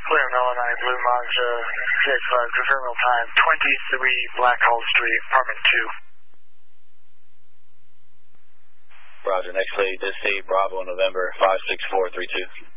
Clear Illinois, Blue Mazda, CX5, confirm real time, 23 Blackhall Street, apartment 2. Roger, next lead, this Bravo, November 56432.